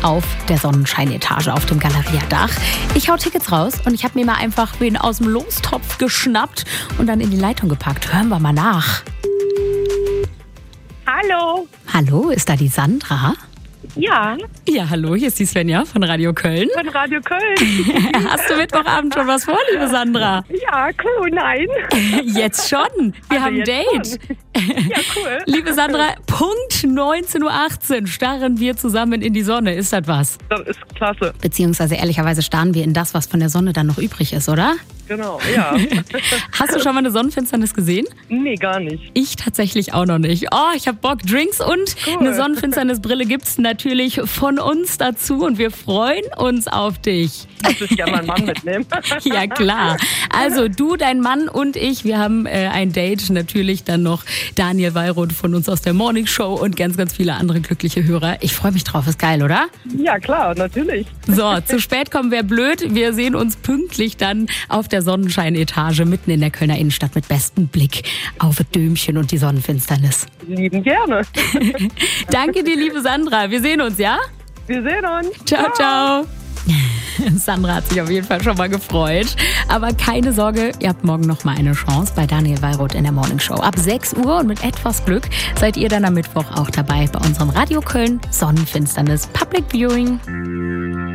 auf der Sonnenscheinetage auf dem Galeria-Dach. Ich hau Tickets raus und ich habe mir mal einfach wen aus dem Lostopf geschnappt und dann in die Leitung gepackt. Hören wir mal nach. Hallo. Hallo, ist da die Sandra? Ja, Ja, hallo, hier ist die Svenja von Radio Köln. von Radio Köln. Hast du Mittwochabend schon was vor, liebe Sandra? Ja, cool, nein. Jetzt schon. Wir haben ein jetzt Date. schon. Ja, cool. Liebe Sandra, Punkt 19.18 Uhr starren wir zusammen in die Sonne. Ist das was? Das ist klasse. Beziehungsweise ehrlicherweise starren wir in das, was von der Sonne dann noch übrig ist, oder? Genau, ja. Hast du schon mal eine Sonnenfinsternis gesehen? Nee, gar nicht. Ich tatsächlich auch noch nicht. Oh, ich hab Bock. Drinks und Cool. eine Sonnenfinsternisbrille gibt's natürlich von uns dazu und wir freuen uns auf dich. Muss ich ja meinen Mann mitnehmen. Ja, klar. Also du, dein Mann und ich, wir haben ein Date. Natürlich dann noch Daniel Weyroth von uns aus der Morning Show und ganz, ganz viele andere glückliche Hörer. Ich freue mich drauf. Ist geil, oder? Ja, klar, natürlich. So, zu spät kommen wäre blöd. Wir sehen uns pünktlich dann auf der Sonnenscheinetage mitten in der Kölner Innenstadt mit bestem Blick auf das Dömchen und die Sonnenfinsternis. Lieben gerne. Danke dir, liebe Sandra. Wir sehen uns, ja? Wir sehen uns. Ciao, ciao. Sandra hat sich auf jeden Fall schon mal gefreut. Aber keine Sorge, ihr habt morgen noch mal eine Chance bei Daniel Weyroth in der Morning Show. Ab 6 Uhr und mit etwas Glück seid ihr dann am Mittwoch auch dabei bei unserem Radio Köln Sonnenfinsternis Public Viewing.